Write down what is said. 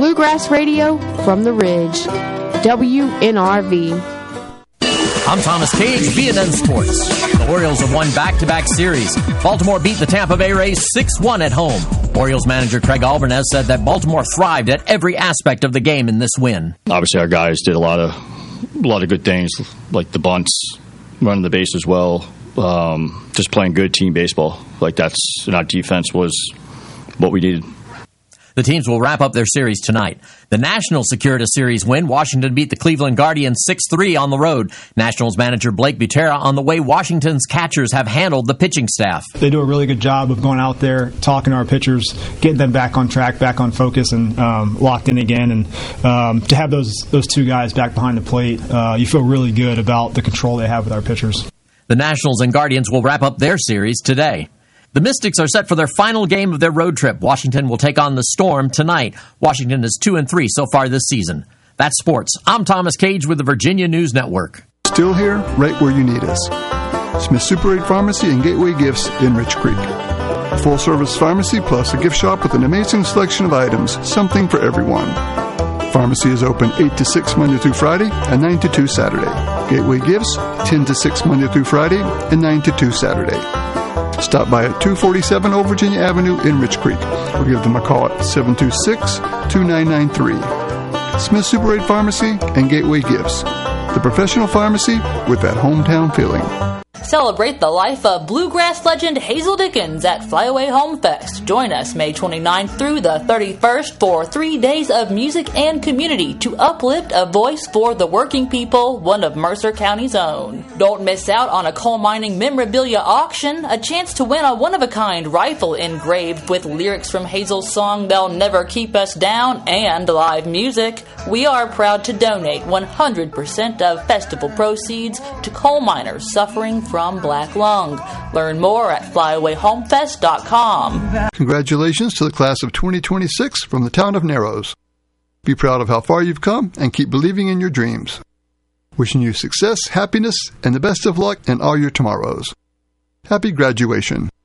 Bluegrass Radio from the Ridge. WNRV. I'm Thomas Cage, BNN Sports. The Orioles have won back-to-back series. Baltimore beat the Tampa Bay Rays 6-1 at home. Orioles manager Craig Alvarez said that Baltimore thrived at every aspect of the game in this win. Obviously, our guys did a lot of good things, like the bunts, running the bases well, just playing good team baseball. And our defense was what we needed. The teams will wrap up their series tonight. The Nationals secured a series win. Washington beat the Cleveland Guardians 6-3 on the road. Nationals manager Blake Butera on the way Washington's catchers have handled the pitching staff. They do a really good job of going out there, talking to our pitchers, getting them back on track, back on focus, and locked in again. And to have those two guys back behind the plate, you feel really good about the control they have with our pitchers. The Nationals and Guardians will wrap up their series today. The Mystics are set for their final game of their road trip. Washington will take on the Storm tonight. Washington is 2-3 so far this season. That's sports. I'm Thomas Cage with the Virginia News Network. Still here, right where you need us. Smith Super 8 Pharmacy and Gateway Gifts in Rich Creek. A full-service pharmacy plus a gift shop with an amazing selection of items, something for everyone. Pharmacy is open 8 to 6 Monday through Friday and 9 to 2 Saturday. Gateway Gifts 10 to 6 Monday through Friday and 9 to 2 Saturday. Stop by at 247 Old Virginia Avenue in Rich Creek or give them a call at 726-2993. Smith Super 8 Pharmacy and Gateway Gifts. The professional pharmacy with that hometown feeling. Celebrate the life of bluegrass legend Hazel Dickens at Flyaway Home Fest. Join us May 29th through the 31st for 3 days of music and community to uplift a voice for the working people, one of Mercer County's own. Don't miss out on a coal mining memorabilia auction, a chance to win a one-of-a-kind rifle engraved with lyrics from Hazel's song They'll Never Keep Us Down, and live music. We are proud to donate 100% of festival proceeds to coal miners suffering from black lung. Learn more at flyawayhomefest.com. Congratulations to the class of 2026 from the town of Narrows. Be proud of how far you've come and keep believing in your dreams. Wishing you success, happiness, and the best of luck in all your tomorrows. Happy graduation.